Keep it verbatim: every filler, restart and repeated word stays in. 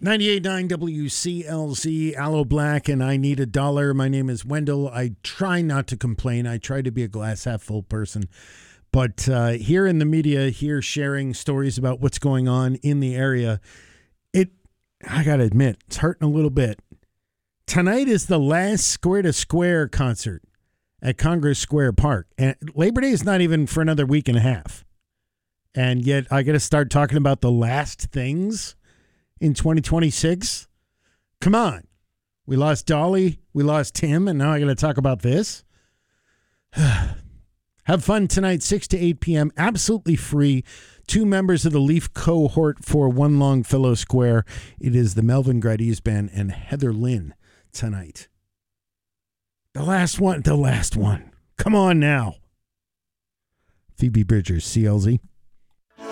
ninety-eight point nine W C L Z, Aloe Black, and I Need a Dollar. My name is Wendell. I try not to complain. I try to be a glass half full person. But uh, here in the media, here sharing stories about what's going on in the area, it, I got to admit, it's hurting a little bit. Tonight is the last Square to Square concert at Congress Square Park. And Labor Day is not even for another week and a half. And yet I got to start talking about the last things in twenty twenty-six. Come on. We lost Dolly, we lost Tim, and now I got to talk about this. Have fun tonight, six to eight p.m., absolutely free. Two members of the Leaf cohort for One Longfellow Square. It is the Melvin Gradis Band and Heather Lynn tonight. The last one, the last one. Come on now. Phoebe Bridgers, C L Z.